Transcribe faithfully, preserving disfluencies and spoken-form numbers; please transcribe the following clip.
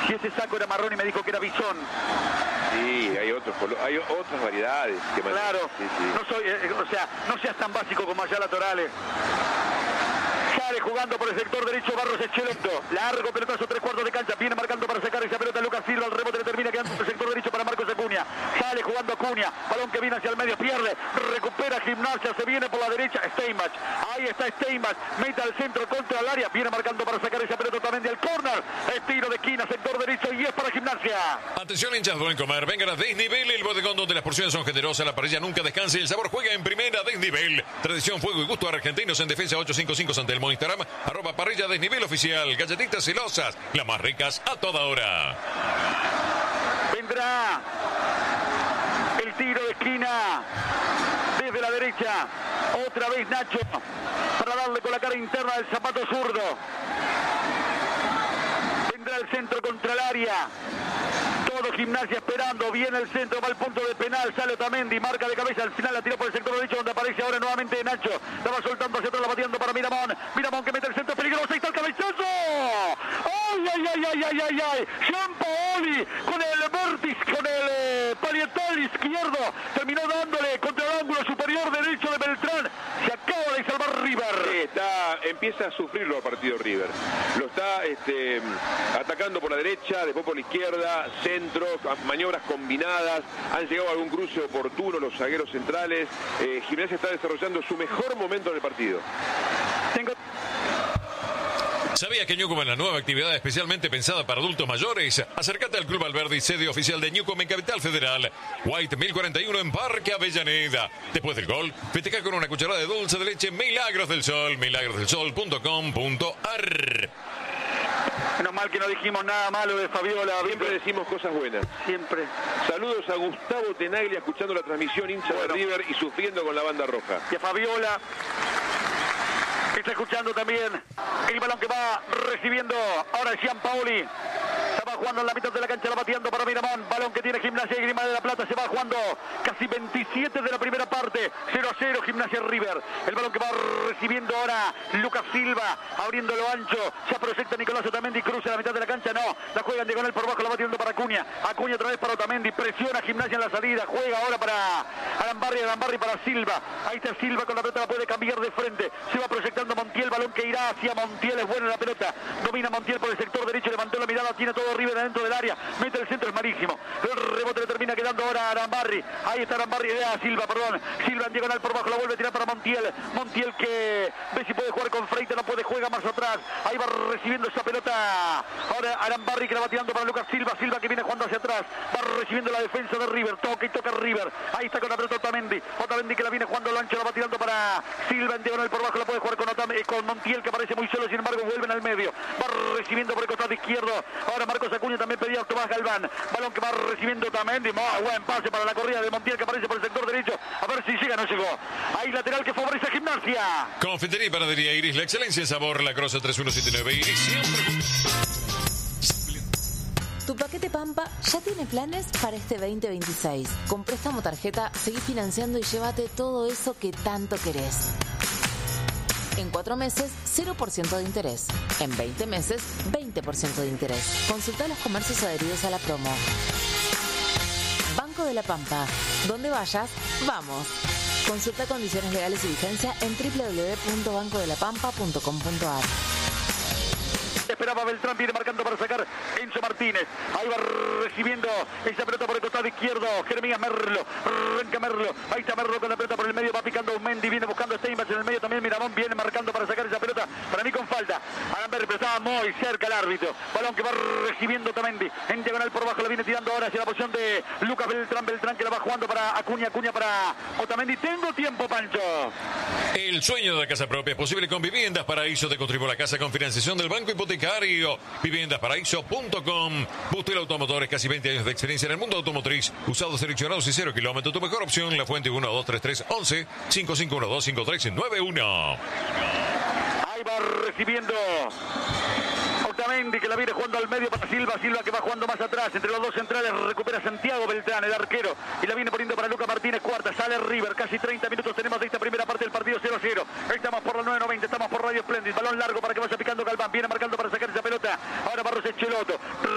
Si ese saco era marrón y me dijo que era bisón. Sí, hay otros hay otras variedades. Que claro, sí, sí. No soy, eh, o sea, no seas tan básico como Ayala Torales. Sale jugando por el sector derecho Barros Echeloto. Largo pelotazo, tres cuartos de cancha. Viene marcando para sacar esa pelota Lucas Silva. El rebote le termina quedando en el sector derecho para Marcos Acuña. Sale jugando Acuña. Balón que viene hacia el medio, pierde. Recupera Gimnasia, se viene por la derecha. Steinbach. Ahí está Steinbach. Mete al centro contra el área. Viene marcando para sacar esa pelota también al córner. Estilo de esquina, sector derecho y es para Gimnasia. Atención, hinchas, buen comer. Vengan a Desnivel, el bodegón donde las porciones son generosas. La parrilla nunca descansa y el sabor juega en primera. Desnivel. Tradición, fuego y gusto argentinos en defensa ocho cinco cinco San Telmo. Instagram, arroba parrilla Desnivel oficial. Galletitas celosas, las más ricas a toda hora. Vendrá el tiro de esquina desde la derecha. Otra vez Nacho para darle con la cara interna del zapato zurdo. Vendrá el centro contra el área. Todo Gimnasia esperando, viene el centro, va al punto de penal, sale Otamendi, marca de cabeza, al final la tiró por el sector derecho donde aparece ahora nuevamente Nacho, la va soltando hacia atrás, la bateando para Miramón, Miramón que mete el centro peligroso, ahí está el cabezazo, ay, ay, ay, ay, ay, ay, ay, Giampaoli con el vértice, con el eh, parietal izquierdo, terminó dándole contra el ángulo superior derecho de Beltrán, se acaba de salvar River. Está, empieza a sufrirlo a partido River, lo está este, atacando por la derecha, después por la izquierda, centro, maniobras combinadas, han llegado a algún cruce oportuno los zagueros centrales. eh, Gimnasia está desarrollando su mejor momento en el partido. Tengo... ¿Sabía que Newcom es la nueva actividad especialmente pensada para adultos mayores? Acércate al Club Alberdi, sede oficial de Newcom en Capital Federal. White mil cuarenta y uno en Parque Avellaneda. Después del gol, festeja con una cucharada de dulce de leche Milagros del Sol. milagros del sol punto com punto a r. Menos mal que no dijimos nada malo de Fabiola. Siempre decimos cosas buenas. Siempre. Saludos a Gustavo Tenaglia escuchando la transmisión, hincha bueno. de River y sufriendo con la banda roja. Y a Fabiola, que está escuchando también el balón que va recibiendo ahora Giampaoli. Se va jugando en la mitad de la cancha, la bateando para Miramón. Balón que tiene Gimnasia y Grima de la Plata. Se va jugando casi veintisiete de la primera parte. cero a cero Gimnasia River. El balón que va recibiendo ahora Lucas Silva. Abriendo lo ancho. Ya proyecta Nicolás Otamendi. Cruza la mitad de la cancha. No. La juega en diagonal por bajo. La batiendo para Acuña. Acuña otra vez para Otamendi. Presiona Gimnasia en la salida. Juega ahora para Arambarri. Arambarri para Silva. Ahí está Silva con la pelota. La puede cambiar de frente. Se va proyectando Montiel. Balón que irá hacia Montiel. Es buena la pelota. Domina Montiel por el sector derecho. Levantó la mirada. Tiene todo River dentro del área, mete el centro, es malísimo, el rebote le termina quedando ahora a Arambarri, ahí está Arambarri, eh, a Silva, perdón, Silva en diagonal por bajo, la vuelve a tirar para Montiel, Montiel que ve si puede jugar con Freite, no puede, juega más atrás, ahí va recibiendo esa pelota, ahora Arambarri que la va tirando para Lucas Silva, Silva que viene jugando hacia atrás, va recibiendo la defensa de River, toca y toca River, ahí está con la pelota Otamendi, Otamendi que la viene jugando al ancho, la va tirando para Silva en diagonal por bajo, la puede jugar con Otamendi, con Montiel que aparece muy solo, sin embargo vuelven al medio, va recibiendo por el costado izquierdo, ahora Marcos Acuña también pedía a Tomás Galván, balón que va recibiendo Otamendi, muy buen pase para la corrida de Montiel que aparece por el sector derecho, a ver si llega, no llegó, ahí lateral que favorece a Gimnasia. Confitería y panadería Iris, la excelencia en sabor, La Croce tres uno siete nueve Iris, siempre... Tu paquete Pampa ya tiene planes para este veinte veintiséis. Con préstamo tarjeta, seguí financiando y llévate todo eso que tanto querés. En cuatro meses, cero por ciento de interés. En veinte meses, veinte por ciento de interés. Consulta los comercios adheridos a la promo. Banco de la Pampa. Donde vayas, vamos. Consulta condiciones legales y vigencia en doble u doble u doble u punto banco de la pampa punto com punto a r. Esperaba Beltrán, viene marcando para sacar Enzo Martínez. Ahí va recibiendo esa pelota por el costado izquierdo. Jeremías Merlo. Arranca Merlo. Ahí está Merlo con la pelota por el medio. Va picando Mendy. Viene buscando a Steinbach en el medio. También Miramón viene marcando para sacar esa pelota. Para mí con falta. Aramberri, pero estaba muy cerca el árbitro. Balón que va recibiendo Otamendi. En diagonal por bajo. La viene tirando ahora hacia la posición de Lucas Beltrán. Beltrán que la va jugando para Acuña. Acuña para Otamendi. Tengo tiempo, Pancho. El sueño de la casa propia es posible con Viviendas Paraíso. Te contribuye la casa con financiación del Banco Hipotecario. viviendas paraíso punto com. Bustel Automotores, casi veinte años de experiencia en el mundo automotriz. Usados, seleccionados y cero kilómetros. Tu mejor opción, La Fuente uno dos tres tres once cinco cinco uno dos cinco tres nueve uno. Ahí va recibiendo Otamendi que la viene jugando al medio para Silva. Silva que va jugando más atrás. Entre los dos centrales recupera Santiago Beltrán, el arquero. Y la viene poniendo para Lucas Martínez, cuarta. Sale River, casi treinta minutos.